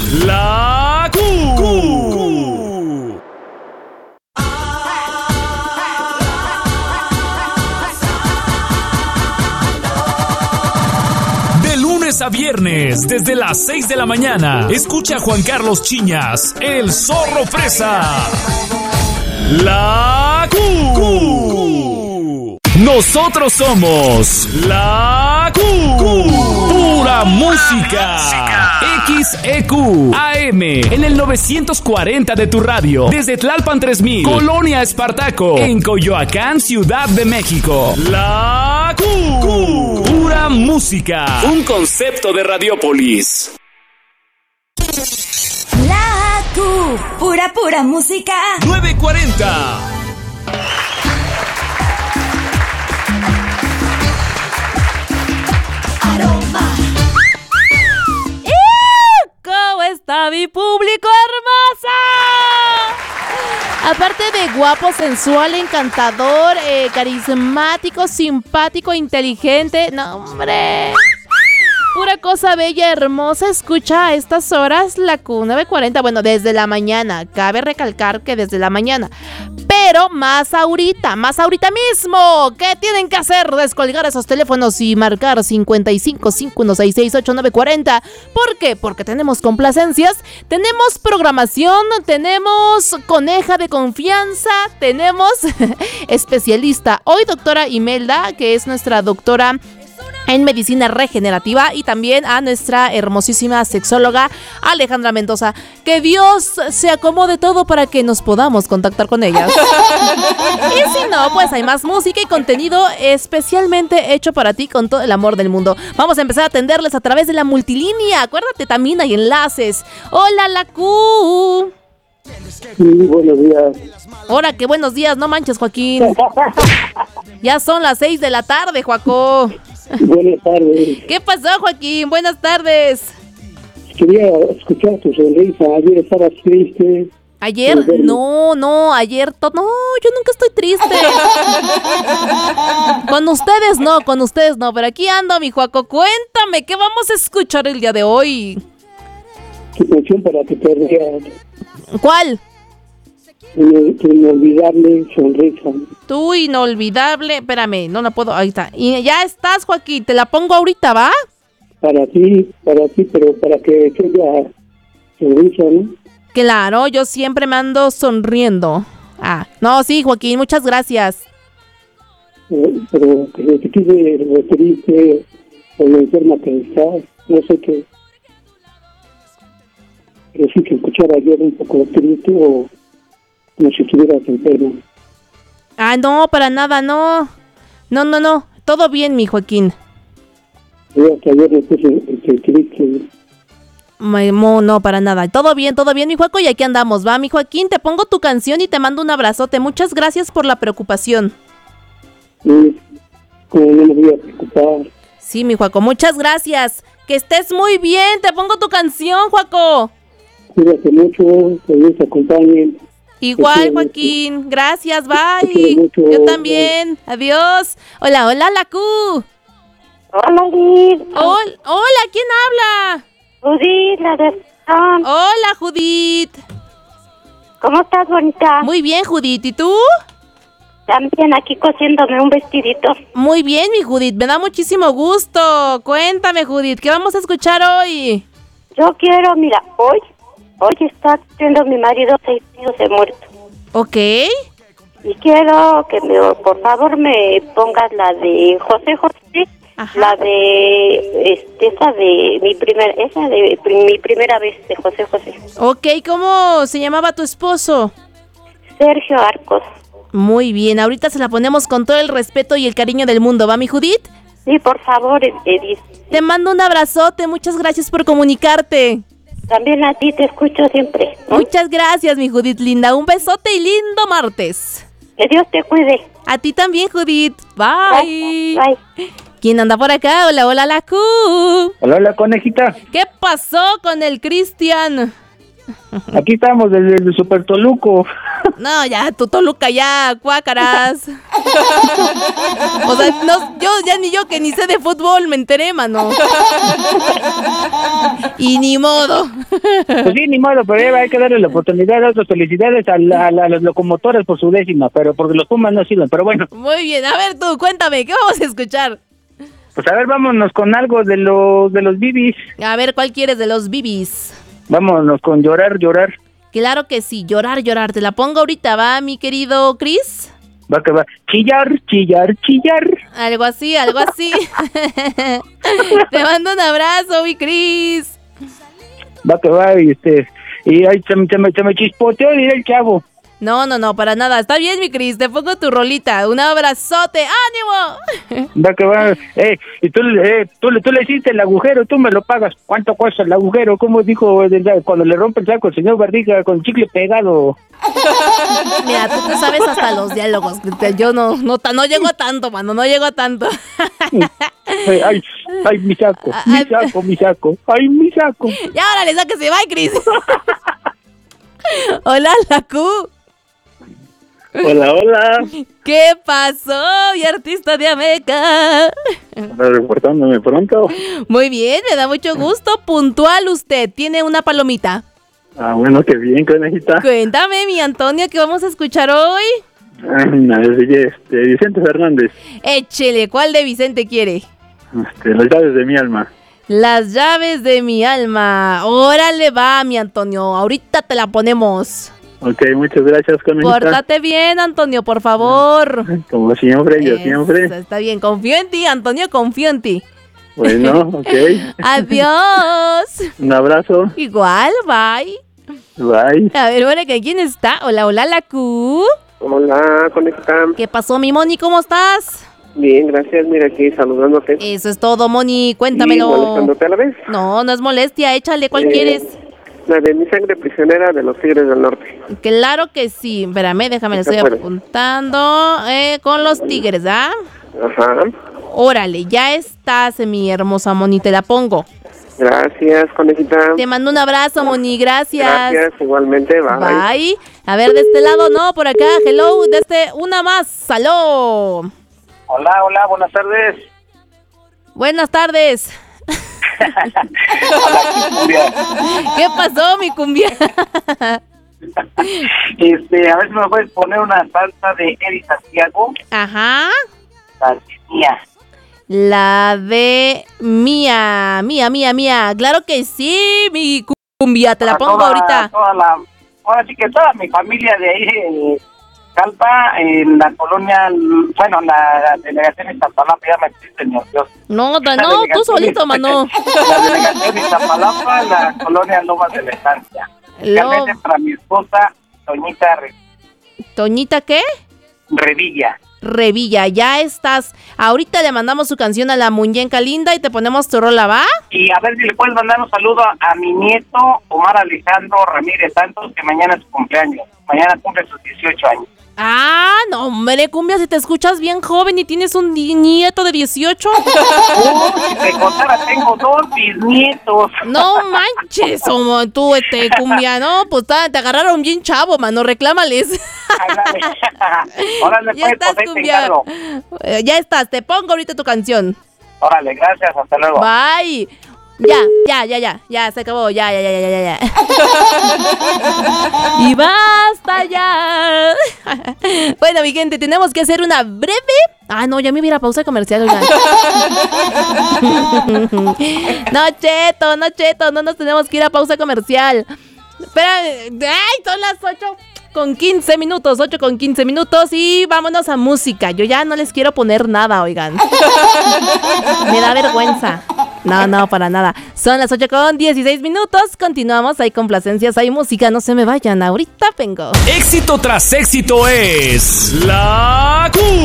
La Q. De lunes a viernes, desde las 6 de la mañana, escucha a Juan Carlos Chiñas, el Zorro Fresa. La Q. Nosotros somos La Q. Pura música. XEQ AM en el 940 de tu radio. Desde Tlalpan 3000, Colonia Espartaco, en Coyoacán, Ciudad de México. La Q. Pura música. Un concepto de Radiopolis. La Q. Pura música. 940. ¿Cómo está mi público hermosa? Aparte de guapo, sensual, encantador, carismático, simpático, inteligente, no hombre, pura cosa bella, hermosa. Escucha a estas horas la Q940, bueno, desde la mañana, cabe recalcar que desde la mañana, pero más ahorita mismo. ¿Qué tienen que hacer? Descolgar esos teléfonos y marcar 55 5166 8940. ¿Por qué? Porque tenemos complacencias, tenemos programación, tenemos coneja de confianza, tenemos especialista. Hoy doctora Imelda, que es nuestra doctora en medicina regenerativa, y también a nuestra hermosísima sexóloga Alejandra Mendoza. Que Dios se acomode todo para que nos podamos contactar con ellas. Y si no, pues hay más música y contenido especialmente hecho para ti con todo el amor del mundo. Vamos a empezar a atenderles a través de la multilínea. Acuérdate, también hay enlaces. Hola, la Q. Sí, buenos días. Hola, qué buenos días, no manches, Joaquín. Ya son las 6 de la tarde, Joaco. Buenas tardes. ¿Qué pasó, Joaquín? Buenas tardes. Quería escuchar tu sonrisa. Ayer estabas triste. ¿Ayer? No, ayer no, yo nunca estoy triste. Con ustedes no, pero aquí ando, mi Joaco. Cuéntame, ¿qué vamos a escuchar el día de hoy? Tu canción para que te rías. ¿Cuál? Tu inolvidable sonrisa. Tu inolvidable, espérame, no la puedo, ahí está. Y ya estás, Joaquín, te la pongo ahorita, ¿va? Para ti, pero para que tenga sonrisa, ¿no? Claro, yo siempre me ando sonriendo. Ah, no, sí, Joaquín, muchas gracias. Pero que te quise referirte con la enferma que estás, no sé qué. Pero sí que escuchar ayer un poco triste o como si estuvieras enfermo. Ah, no, para nada, no. No, todo bien, mi Joaquín. Yo hasta ayer me puse triste. No, para nada. Todo bien, mi Joaco, y aquí andamos, ¿va? Mi Joaquín, te pongo tu canción y te mando un abrazote. Muchas gracias por la preocupación. Sí, como no me voy a preocupar. Sí, mi Joaco, muchas gracias. Que estés muy bien, te pongo tu canción, Joaco. Cuídate mucho, que Dios te acompañe. Igual, Joaquín, gracias, bye. Yo también, adiós. Hola, la Q. Hola, Liz. Hola, ¿quién habla? Judith, la de... Hola, Judith. ¿Cómo estás, bonita? Muy bien, Judith, ¿y tú? También aquí cosiéndome un vestidito. Muy bien, mi Judith, me da muchísimo gusto. Cuéntame, Judith, ¿qué vamos a escuchar hoy? Yo quiero, mira, hoy está teniendo mi marido 6 años de muerto. Ok. Y quiero que por favor me pongas la de José José. Ajá. La de esa de mi primera vez de José José. Ok, ¿cómo se llamaba tu esposo? Sergio Arcos. Muy bien, ahorita se la ponemos con todo el respeto y el cariño del mundo, ¿va, mi Judith? Sí, por favor, Edith. Te mando un abrazote, muchas gracias por comunicarte. También a ti te escucho siempre. Muchas gracias, mi Judith linda, un besote y lindo martes. Que Dios te cuide. A ti también, Judith. Bye. Bye. ¿Quién anda por acá? Hola, la Q. Hola, conejita. ¿Qué pasó con el Cristian? Aquí estamos desde el Super Toluco. No, ya, tu Toluca, ya, cuácaras. O sea, no, yo que ni sé de fútbol me enteré, mano. Y ni modo. Pues sí, ni modo, pero hay que darle la oportunidad a otras felicidades a las locomotoras por su 10ª, pero porque los Pumas no sirven, pero bueno. Muy bien, a ver tú, cuéntame, ¿qué vamos a escuchar? Pues a ver, vámonos con algo de los Bibis. A ver, ¿cuál quieres de los Bibis? Vámonos con Llorar. Claro que sí, llorar. Te la pongo ahorita, ¿va, mi querido Chris? Va que va. Chillar. Algo así. Te mando un abrazo, mi Chris. Va que va, y ahí se me chispoteó, diré el chavo. No, para nada. Está bien, mi Cris, te pongo tu rolita. Un abrazote, ¡ánimo! Va que va, y tú le hiciste el agujero, tú me lo pagas. ¿Cuánto cuesta el agujero? ¿Cómo dijo cuando le rompe el saco el señor Barriga con chicle pegado? Mira, tú te sabes hasta los diálogos. Yo no llego a tanto, mano, no llego a tanto. Ay, mi saco. Ay, mi saco. Ya, órale, sáquese, bye, Cris. Hola, la Q. Hola. ¿Qué pasó, mi artista de Ameca? Reportándome pronto. Muy bien, me da mucho gusto. Puntual usted, ¿tiene una palomita? Ah, bueno, qué bien, conejita. Cuéntame, mi Antonio, ¿qué vamos a escuchar hoy? Vicente Fernández. Échele, ¿cuál de Vicente quiere? Las llaves de mi alma. Las llaves de mi alma. Órale, va, mi Antonio. Ahorita te la ponemos. Ok, muchas gracias, conejita. Pórtate bien, Antonio, por favor. Como siempre, yo siempre. Está bien, confío en ti, Antonio, confío en ti. Bueno, ok. Adiós. Un abrazo. Igual, bye. Bye. A ver, bueno, ¿quién está? Hola, la Q. Hola, conejita. ¿Qué pasó, mi Moni? ¿Cómo estás? Bien, gracias, mira aquí saludándote. Eso es todo, Moni, cuéntamelo. ¿Y molestándote a la vez? No es molestia, échale, ¿cuál quieres? La de Mi Sangre Prisionera de los Tigres del Norte. Claro que sí, espérame, déjame, le estoy apuntando. Con los Tigres, ¿ah? Ajá. Órale, ya estás, mi hermosa Moni, te la pongo. Gracias, conejita. Te mando un abrazo, Moni, gracias. Gracias, igualmente, bye. A ver, de este lado, no, por acá, hello, una más, aló. Hola, buenas tardes. Buenas tardes. Hola, ¿Qué pasó, mi cumbia? A ver si me puedes poner una salsa de Eddie Santiago. Ajá. La de Mía. Mía. Claro que sí, mi cumbia, te la pongo ahorita. Ahora sí que toda mi familia de ahí Calpa, en la colonia, bueno, la delegación de Iztapalapa, ya me existe, señor Dios. No, tú solito, mano. La delegación de Iztapalapa, la colonia Lomas de la Estancia. Realmente para mi esposa, Toñita ¿Toñita qué? Revilla, ya estás. Ahorita le mandamos su canción a la muñeca linda y te ponemos tu rola, ¿va? Y a ver si le puedes mandar un saludo a mi nieto, Omar Alejandro Ramírez Santos, que mañana es su cumpleaños. Mañana cumple sus 18 años. Ah, no, hombre, cumbia, si te escuchas bien joven y tienes un nieto de 18. Si te contara, tengo 2 bisnietos. No manches, tú, cumbia, no, pues te agarraron bien chavo, mano, reclámales. Órale, ya estás, cumbia. Ya estás, te pongo ahorita tu canción. Órale, gracias, hasta luego. Bye. Ya, se acabó, ya. Y basta ya. Bueno, mi gente, tenemos que hacer una breve... Ah, no, ya me hubiera pausa comercial, oigan. No, Cheto, no nos tenemos que ir a pausa comercial. Espera, son las 8:15 minutos, 8:15 y vámonos a música. Yo ya no les quiero poner nada, oigan. Me da vergüenza. No, para nada. Son las 8:16. Continuamos, hay complacencias, hay música, no se me vayan, ahorita vengo. Éxito tras éxito es La